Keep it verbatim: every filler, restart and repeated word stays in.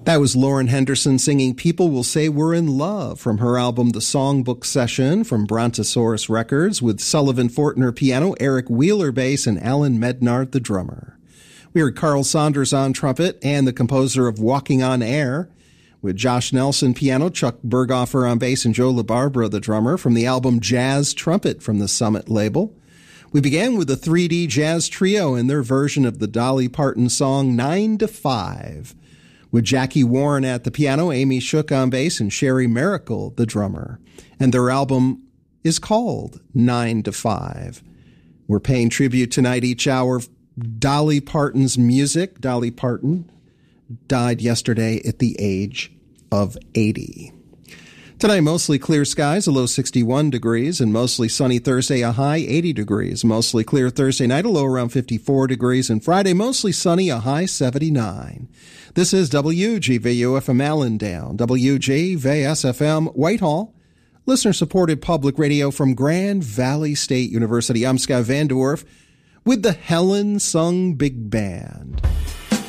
That was Lauren Henderson singing People Will Say We're in Love from her album The Songbook Session from Brontosaurus Records, with Sullivan Fortner piano, Eric Wheeler bass, and Alan Mednard the drummer. We heard Carl Saunders on trumpet and the composer of Walking on Air, with Josh Nelson piano, Chuck Berghofer on bass, and Joe LaBarbera the drummer, from the album Jazz Trumpet from the Summit label. We began with the three D Jazz Trio and their version of the Dolly Parton song Nine to Five, with Jackie Warren at the piano, Amy Shook on bass, and Sherry Miracle the drummer. And their album is called Nine to Five. We're paying tribute tonight each hour Dolly Parton's music. Dolly Parton died yesterday at the age of eighty. Tonight, mostly clear skies, a low sixty-one degrees, and mostly sunny Thursday, a high eighty degrees. Mostly clear Thursday night, a low around fifty-four degrees, and Friday, mostly sunny, a high seventy-nine. This is W G V U F M Allendale, W G V S F M Whitehall, listener-supported public radio from Grand Valley State University. I'm Scott Van Dorf with the Helen Sung Big Band.